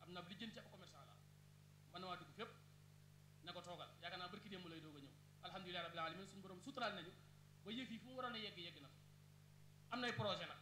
xam naa li jën ci ab commerçant la man na maa dugg fépp ne ko toogal yaakaar naa barki démb lay doog a ñëw alhamdulilah rabbil alamin suñu borom suturaal nañu ba yëf yi fu mu waroon a yegg na fa am nay projet nag